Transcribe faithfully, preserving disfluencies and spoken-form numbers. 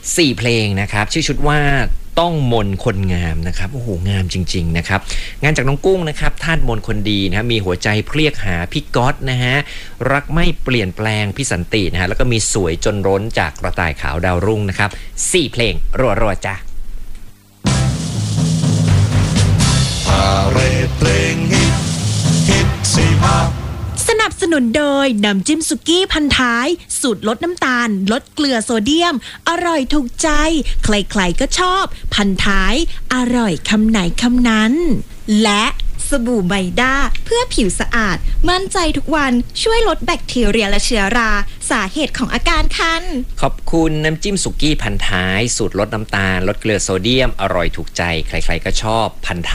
สี่เพลงนะครับชื่อชุดว่าต้องมนคนงามนะครับโอ้โหงามจริงๆนะครับงานจากน้องกุ้งนะครับธาตุมนคนดีนะมีหัวใจเพลียกหาพี่ก๊อตนะฮะรักไม่เปลี่ยนแปลงพี่สันตินะฮะแล้วก็มีสวยจนร้นจากกระต่ายขาวดาวรุ่งนะครับสี่เพลงรัวๆจ้ะพาเรทเพลงฮิตฮิตสี่ภาคสนับสนุนโดยน้ำจิ้มสุกี้พันท้ายสูตรลดน้ำตาลลดเกลือโซเดียมอร่อยถูกใจใครๆก็ชอบพันท้ายอร่อยคำไหนคำนั้นและสบู่ไบด้าเพื่อผิวสะอาดมั่นใจทุกวันช่วยลดแบคทีเรียและเชื้อราสาเหตุของอาการคันขอบคุณน้ำจิ้มสุกี้พันท้ายสูตรลดน้ำตาลลดเกลือโซเดียมอร่อยถูกใจใครๆก็ชอบพันท้าย